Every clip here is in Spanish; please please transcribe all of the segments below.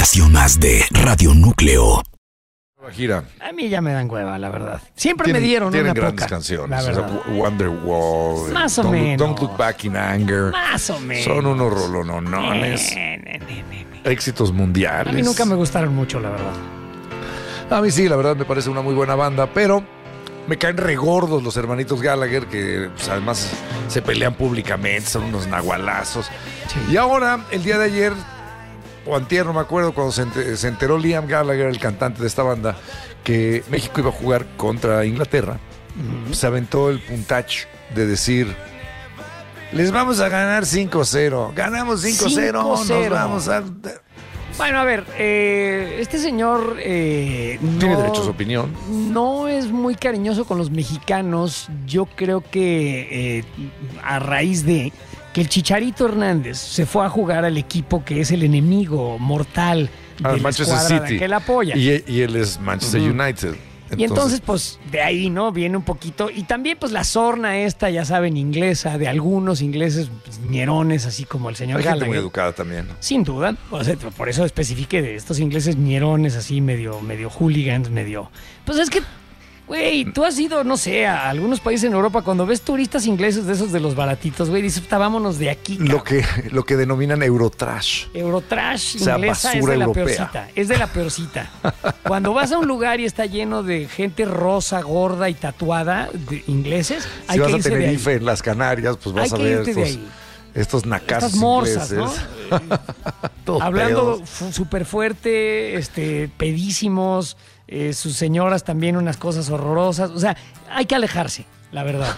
estación más de Radio Núcleo. Gira. A mí ya me dan hueva, la verdad. Siempre me dieron tienen una grandes poca, canciones. la verdad. O sea, Wonderwall. Más o Don't menos. Look Back in Anger. Más o menos. Son unos rolononones. Éxitos mundiales. A mí nunca me gustaron mucho, la verdad. A mí sí, la verdad me parece una muy buena banda, pero me caen regordos los hermanitos Gallagher, que pues, además se pelean públicamente, son unos nahualazos. Sí. Y ahora, el día de ayer, o antier, no me acuerdo, cuando se enteró Liam Gallagher, el cantante de esta banda, que México iba a jugar contra Inglaterra, se aventó el puntache de decir: les vamos a ganar 5-0. Ganamos 5-0, nos 5-0. vamos a... Bueno, a ver, este señor Tiene derecho a su opinión. no es muy cariñoso con los mexicanos. Yo creo que a raíz de que el Chicharito Hernández se fue a jugar al equipo que es el enemigo mortal de la Manchester escuadra City. que él apoya. Y él es Manchester United. Y entonces, pues, de ahí, ¿no? Viene un poquito. Y también, pues, la sorna esta, ya saben, inglesa, de algunos ingleses pues, ñerones, así como el señor hay gente Gallagher. muy educada también. Sin duda. O sea, por eso especifique de estos ingleses ñerones, así, medio hooligans, medio... Pues es que, güey, tú has ido, no sé, a algunos países en Europa, cuando ves turistas ingleses de esos de los baratitos, güey, dices, "Puta, vámonos de aquí, Lo cabrón". que denominan Eurotrash. Eurotrash O sea, inglesa es basura de la europea. peorcita. Es de la peorcita. Cuando vas a un lugar y está lleno de gente rosa, gorda y tatuada, de ingleses, hay Si vas que a irse de ahí. Tenerife, en las Canarias, pues vas Hay a que ver irte de ahí. estos nacazos Estas morsas, ¿no? ingleses. Todos Hablando pedos. súper fuerte, pedísimos, sus señoras también unas cosas horrorosas. O sea, hay que alejarse, la verdad.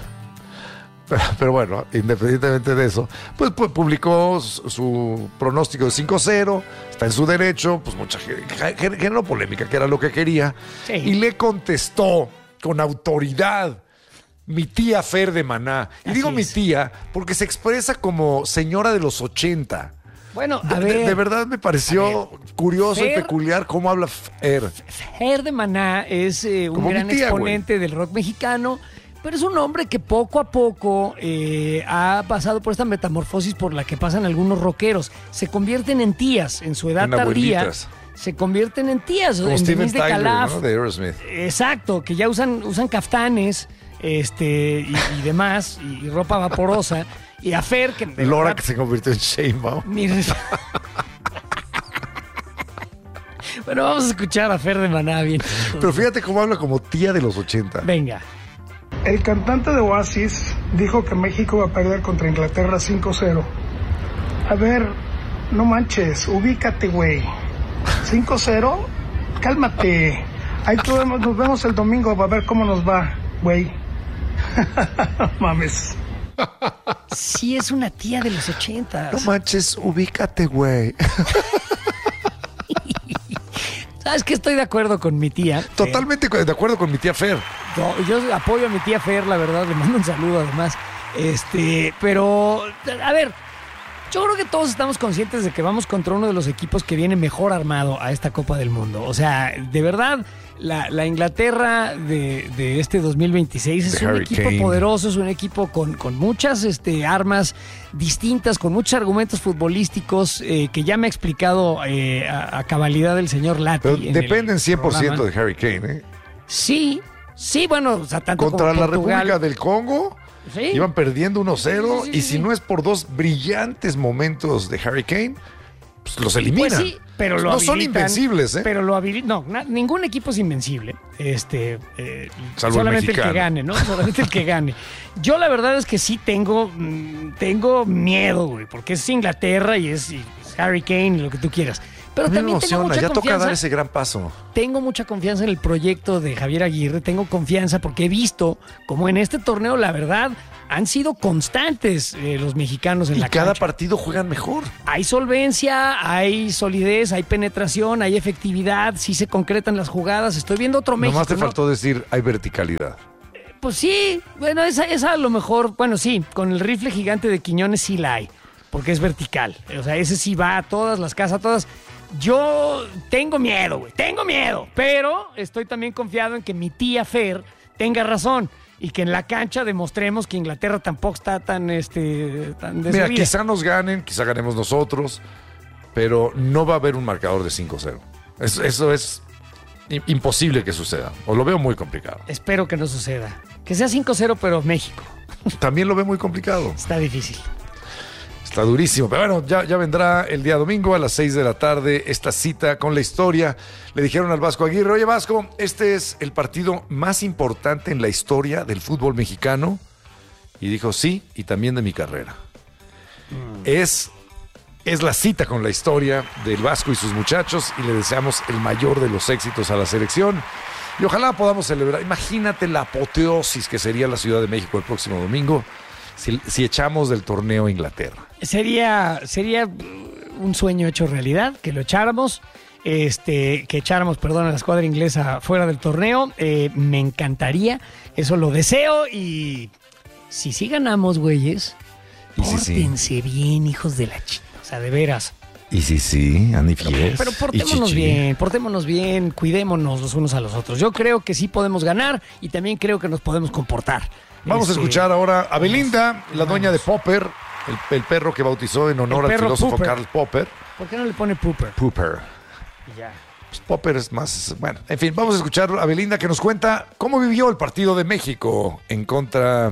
Pero bueno, independientemente de eso, pues publicó su pronóstico de 5-0, está en su derecho, pues mucha gente generó polémica, que era lo que quería, Sí. y le contestó con autoridad mi tía Fer de Maná. Y Así digo mi es. tía porque se expresa como señora de los 80. Bueno, a De ver, verdad me pareció curioso y Fer- peculiar cómo habla Fer. Fer de Maná es un Como mi gran tía, exponente del rock mexicano, pero es un hombre que poco a poco ha pasado por esta metamorfosis por la que pasan algunos rockeros. Se convierten en tías en su edad En tardía. abuelitas. Se convierten en tías. Como en Steven Denise de Tyler, Calaf. ¿no? De Aerosmith. Exacto, que ya usan caftanes y demás, y ropa vaporosa. Y a Fer, que de Laura, verdad, que se convirtió en Sheinbaum. Bueno, vamos a escuchar a Fer de Maná bien. Pero fíjate cómo habla como tía de los 80. Venga. El cantante de Oasis dijo que México va a perder contra Inglaterra 5-0. A ver, no manches, ubícate, güey. 5-0, cálmate. Ahí nos vemos el domingo, a ver cómo nos va, güey. Mames. Sí, es una tía de los 80. No manches, ubícate, güey. ¿Sabes qué? Estoy de acuerdo con mi tía. Totalmente de acuerdo con mi tía Fer. Yo apoyo a mi tía Fer, la verdad, le mando un saludo además. Pero, a ver, yo creo que todos estamos conscientes de que vamos contra uno de los equipos que viene mejor armado a esta Copa del Mundo. O sea, de verdad, la Inglaterra de este 2026 es De un Harry equipo Kane. poderoso, es un equipo con muchas armas distintas, con muchos argumentos futbolísticos que ya me ha explicado a cabalidad el señor Lati. Pero en el dependen 100% programa. de Harry Kane, ¿eh? Sí, bueno, o sea, tanto Contra como la Portugal. República del Congo Sí. iban perdiendo 1-0 Sí. y si no es por dos brillantes momentos de Harry Kane, pues los eliminan. Pues sí, pero lo no son habilitan, invencibles, ¿eh? Pero lo habilitan. No, ningún equipo es invencible. Salvo el solamente el mexicano. que gane, ¿no? Solamente el que gane. Yo la verdad es que sí tengo miedo, güey, porque es Inglaterra y es Harry Kane y lo que tú quieras. Pero A mí me también tengo emociona, mucha ya toca confianza. dar ese gran paso. Tengo mucha confianza en el proyecto de Javier Aguirre, tengo confianza porque he visto como en este torneo, la verdad, han sido constantes los mexicanos en Y la cada cancha. partido juegan mejor. Hay solvencia, hay solidez, hay penetración, hay efectividad, sí se concretan las jugadas. Estoy viendo otro México. Nomás te ¿no? faltó decir, hay verticalidad. Pues sí, bueno, esa a lo mejor, bueno, sí, con el rifle gigante de Quiñones sí la hay, porque es vertical. O sea, ese sí va a todas las casas, a todas. Yo tengo miedo, güey, tengo miedo, pero estoy también confiado en que mi tía Fer tenga razón y que en la cancha demostremos que Inglaterra tampoco está tan Mira, desvía. quizá nos ganen, quizá ganemos nosotros, pero no va a haber un marcador de 5-0. Eso es imposible que suceda, o lo veo muy complicado. Espero que no suceda. Que sea 5-0, pero México. También lo veo muy complicado. Está difícil. Está durísimo, pero bueno, ya vendrá el día domingo a las 6 de la tarde esta cita con la historia. Le dijeron al Vasco Aguirre, oye Vasco, este es el partido más importante en la historia del fútbol mexicano. Y dijo, sí, y también de mi carrera. Es la cita con la historia del Vasco y sus muchachos y le deseamos el mayor de los éxitos a la selección. Y ojalá podamos celebrar, imagínate la apoteosis que sería la Ciudad de México el próximo domingo si echamos del torneo a Inglaterra. Sería un sueño hecho realidad, que lo echáramos, que echáramos, a la escuadra inglesa fuera del torneo. Me encantaría, eso lo deseo y si sí ganamos, güeyes, pórtense bien, hijos de la chingada, o sea, de veras. Y sí, Andy Fies. Pero portémonos bien, cuidémonos los unos a los otros. Yo creo que sí podemos ganar y también creo que nos podemos comportar. Vamos a escuchar ahora a Belinda, la dueña de Popper, el perro que bautizó en honor al filósofo Popper. Karl Popper. ¿Por qué no le pone Popper? Popper. Ya. Pues Popper es más... Bueno, en fin, vamos a escuchar a Belinda que nos cuenta cómo vivió el partido de México en contra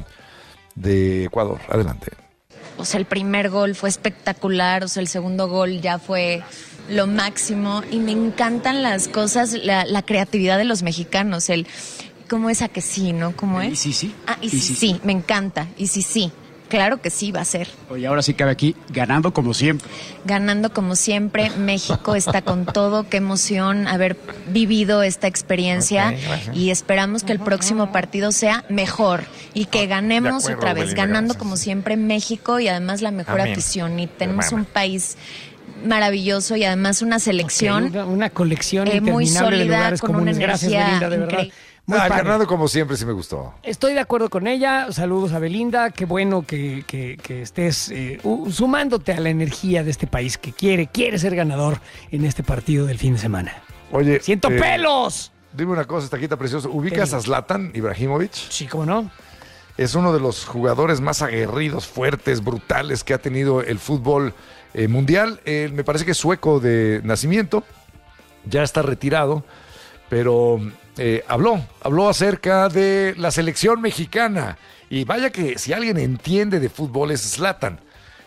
de Ecuador. Adelante. O sea, el primer gol fue espectacular, o sea, el segundo gol ya fue lo máximo y me encantan las cosas, la creatividad de los mexicanos, ¿cómo es a que sí, no? ¿Cómo es? Y sí. Ah, y sí, me encanta, y sí, claro que sí va a ser. Oye, ahora sí cabe aquí, ganando como siempre. Ganando como siempre, México está con todo, qué emoción haber vivido esta experiencia y esperamos que el próximo partido sea mejor y que ganemos acuerdo, otra vez, Belinda, ganando gracias. como siempre México y además la mejor Amén. afición y tenemos Amén. un país maravilloso y además una selección Una colección muy interminable de sólida, lugares con una comunes. Gracias, energía Belinda, de verdad. increíble. Muy padre. Ganando como siempre sí me gustó. Estoy de acuerdo con ella. Saludos a Belinda. Qué bueno que estés sumándote a la energía de este país que quiere ser ganador en este partido del fin de semana. Oye, ¡Siento pelos! Dime una cosa, taquita preciosa. ¿Ubicas a Zlatan Ibrahimovic? Sí, ¿cómo no? Es uno de los jugadores más aguerridos, fuertes, brutales que ha tenido el fútbol mundial. Me parece que es sueco de nacimiento. Ya está retirado, pero habló acerca de la selección mexicana. Y vaya que si alguien entiende de fútbol es Zlatan.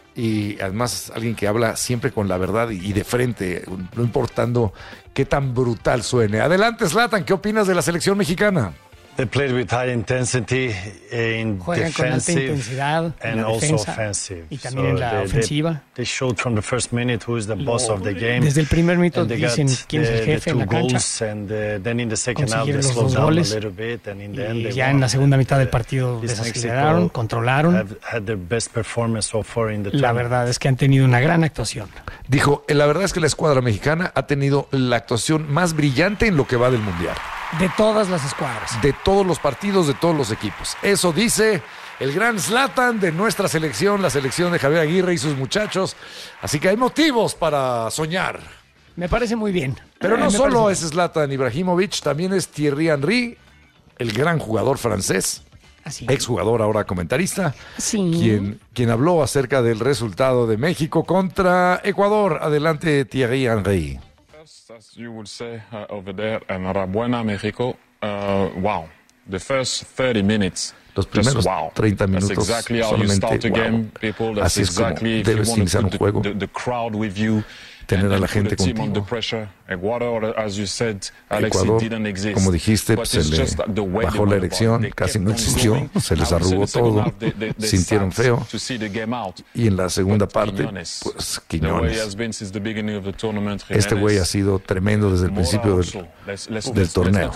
Y además alguien que habla siempre con la verdad y de frente, no importando qué tan brutal suene. Adelante, Zlatan, ¿qué opinas de la selección mexicana? They played with high intensity in Juegan con alta defensive intensidad en and la also defensa offensive. y también en la ofensiva. They showed from the first minute who is the boss of the game. Desde el primer minuto And they got dicen quién es el the jefe en la two cancha. goals, and then in the second half they Consiguieron los slowed dos down a goles. little bit, and in the end Y they ya won. en la segunda mitad del partido This desaceleraron, Mexico controlaron. have had their best performance so far in the La tournament. verdad es que han tenido una gran actuación. Dijo, la verdad es que la escuadra mexicana ha tenido la actuación más brillante en lo que va del Mundial. De todas las escuadras. De todos los partidos, de todos los equipos. Eso dice el gran Zlatan de nuestra selección, la selección de Javier Aguirre y sus muchachos. Así que hay motivos para soñar. Me parece muy bien. Pero no Me solo parece- es Zlatan Ibrahimovic, también es Thierry Henry, el gran jugador francés, Así. exjugador, ahora comentarista, Sí. quien habló acerca del resultado de México contra Ecuador. Adelante, Thierry Henry. As you would say over there, enhorabuena, Mexico. Wow. The first 30 minutes. Los primeros just wow. 30 minutos That's exactly how you solamente start a wow. game, people. That's Así es como exactly if debes you want iniciar to un put juego. the crowd with you. Tener a la put gente the team contigo. under pressure. Ecuador, as you said, Alex, Ecuador, it didn't exist. como dijiste, But se it's le just the way bajó they la went erección, about it. They casi kept no on existió, going. se les I would say arrugó the second todo, half, they sintieron start feo. to see the game out. Y en la segunda But parte, Quiñones, pues the way Quiñones. he has been since the beginning of the tournament, Este güey ha Jiménez, sido tremendo desde el principio del torneo.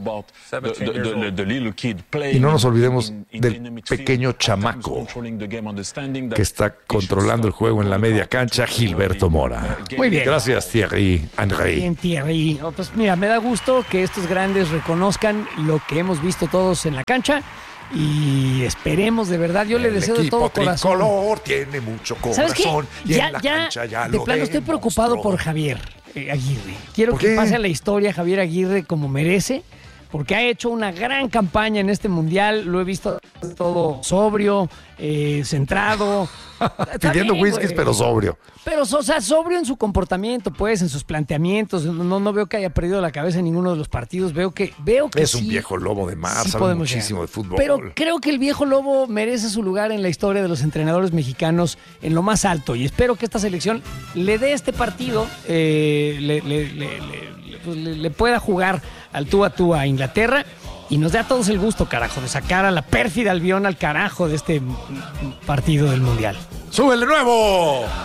Y no nos olvidemos del pequeño chamaco que está controlando el juego en la media cancha, Gilberto Mora. Muy bien. Gracias, Thierry Henry. Bien, Thierry. Oh, pues mira, me da gusto que estos grandes reconozcan lo que hemos visto todos en la cancha y esperemos de verdad. Yo le deseo de todo corazón. tricolor tiene mucho ¿Sabes qué? corazón y en la cancha ya de lo plano estoy preocupado demostró. por Javier Aguirre. Quiero ¿Por que qué? pase a la historia Javier Aguirre como merece, porque ha hecho una gran campaña en este mundial. Lo he visto todo sobrio, centrado. Pidiendo bien, whiskies, güey. pero sobrio. Pero, o sea, sobrio en su comportamiento, pues, en sus planteamientos. No veo que haya perdido la cabeza en ninguno de los partidos. Veo que Es sí, un viejo lobo de mar, sí sabe podemos muchísimo llegar. de fútbol. Pero creo que el viejo lobo merece su lugar en la historia de los entrenadores mexicanos en lo más alto. Y espero que esta selección le dé este partido, le pueda jugar al tú a Inglaterra y nos dé a todos el gusto, carajo, de sacar a la pérfida Albión al carajo de este partido del Mundial. ¡Súbele nuevo!